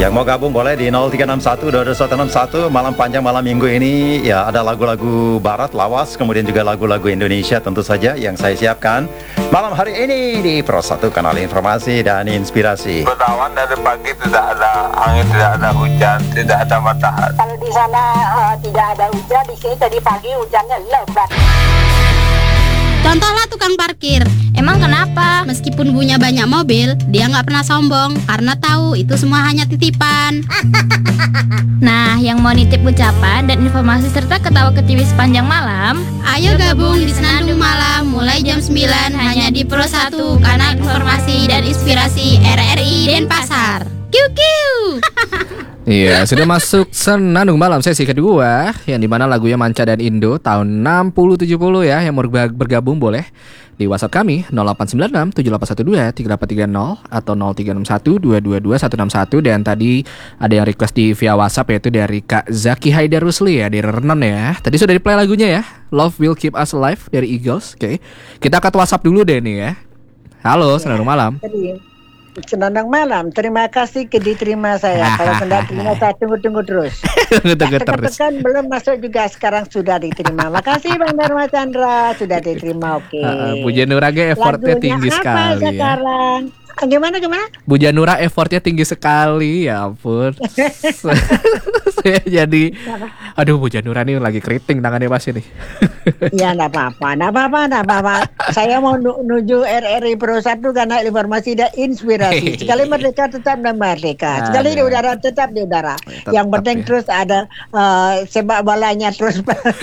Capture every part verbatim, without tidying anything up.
Yang mau gabung boleh di nol tiga enam satu dua dua satu enam satu. Malam panjang malam minggu ini ya ada lagu-lagu barat lawas, kemudian juga lagu-lagu Indonesia tentu saja yang saya siapkan malam hari ini di Pro satu Kanal Informasi dan Inspirasi. Bertawan dari pagi tidak ada angin, tidak ada hujan, tidak ada matahari. Kalau di sana uh, tidak ada hujan, di sini tadi pagi hujannya lebat. Contohlah tukang parkir. Emang kenapa? Meskipun punya banyak mobil, dia nggak pernah sombong karena tahu itu semua hanya titipan. Nah, yang mau nitip ucapan dan informasi serta ketawa ketiwi sepanjang malam, ayo gabung di Senandung Malam mulai jam sembilan hanya di Pro satu Kanal Informasi dan Inspirasi R R I Denpasar. Kiu kiu. Iya, sudah masuk Senandung Malam sesi kedua, yang dimana lagunya Manca dan Indo tahun enam puluh tujuh puluh ya. Yang mau bergabung boleh di WhatsApp kami nol delapan sembilan enam tujuh delapan satu dua tiga delapan tiga nol atau nol tiga enam satu dua dua dua satu enam satu. Dan tadi ada yang request di via WhatsApp, yaitu dari Kak Zaki Haidar Rusli ya, dari Renon ya. Tadi sudah di play lagunya ya, Love Will Keep Us Alive dari Eagles. Oke, kita angkat WhatsApp dulu deh nih ya. Halo, Senandung Malam. Senandung Malam, terima kasih ke diterima saya. Kalau tidak terima saya tunggu-tunggu terus. Tunggu-tunggu terus. Kan belum masuk juga, sekarang sudah diterima. Makasih Bang Dharma Chandra, sudah diterima. Oke. Uh, Bu Janura effortnya tinggi sekali apa sekarang? Ya. Gimana gimana? Bu Janura effortnya tinggi sekali, ya ampun. Saya jadi, aduh Bu Janura nih lagi keriting tangannya Mas ini. Ya enggak apa-apa, enggak apa-apa, enggak apa-apa. Saya mau menuju R R I Pro satu karena informasi dan inspirasi. Sekali merdeka tetap dan merdeka. Sekali di udara tetap di udara. Tetap, yang penting ya. Terus ada uh, sepak bolanya terus.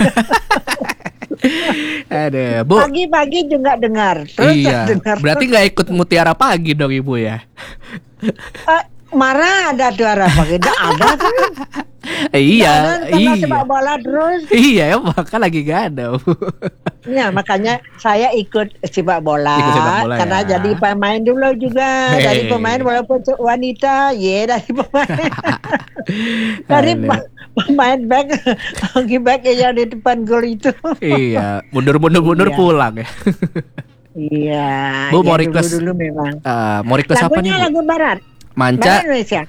Ada, Bu. Pagi-pagi juga dengar. Terus iya. dengar. Berarti nggak ikut Mutiara Pagi dong Ibu ya? Uh, Marah ada suara pagi, tidak ada kan? Iya, iya. Sepak bola terus. Iya, ya kan lagi gak ada. Ya, makanya saya ikut sepak bola, ikut sepak bola karena ya. Jadi pemain dulu juga, hey. Dari pemain walaupun wanita, ya yeah, dari pemain. Dari pemain back, lagi back yang di depan gol itu. Iya, mundur-mundur-mundur iya. Pulang ya. Iya. Bu, ya mau request dulu, dulu memang. Uh, mau request apa nih? Lagunya lagu barat. Manca,